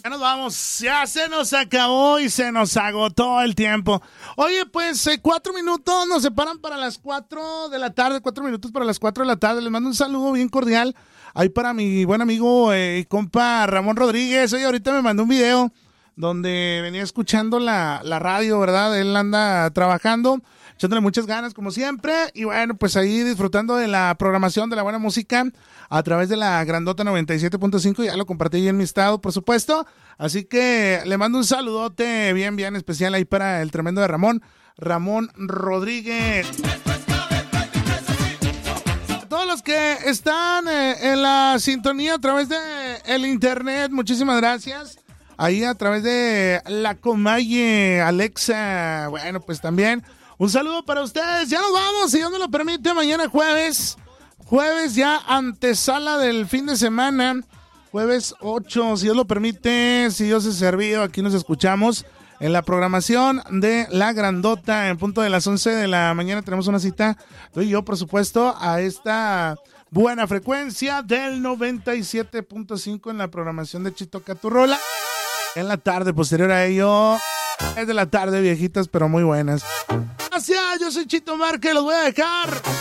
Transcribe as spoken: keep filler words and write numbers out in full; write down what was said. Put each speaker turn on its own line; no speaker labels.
Ya nos vamos, ya se nos acabó y se nos agotó el tiempo. Oye, pues eh, cuatro minutos nos separan para las cuatro de la tarde, cuatro minutos para las cuatro de la tarde. Les mando un saludo bien cordial ahí para mi buen amigo y eh, compa Ramón Rodríguez. Oye, ahorita me mandó un video donde venía escuchando la, la radio, ¿verdad? Él anda trabajando, echándole muchas ganas como siempre, y bueno, pues ahí disfrutando de la programación, de la buena música, a través de la Grandota noventa y siete punto cinco, ya lo compartí ahí en mi estado, por supuesto, así que le mando un saludote bien, bien especial ahí para el tremendo de Ramón, Ramón Rodríguez. Todos los que están eh, en la sintonía a través de el internet, muchísimas gracias. Ahí a través de la Comalle, Alexa, bueno, pues también un saludo para ustedes. Ya nos vamos, si Dios nos lo permite, mañana jueves, jueves ya antesala del fin de semana, jueves ocho, si Dios lo permite, si Dios es servido, aquí nos escuchamos en la programación de La Grandota, en punto de las once de la mañana tenemos una cita, tú y yo, por supuesto, a esta buena frecuencia del noventa y siete punto cinco en la programación de Chito Caturrola. En la tarde, posterior a ello, es de la tarde, viejitas, pero muy buenas. Gracias, yo soy Chito Márquez, los voy a dejar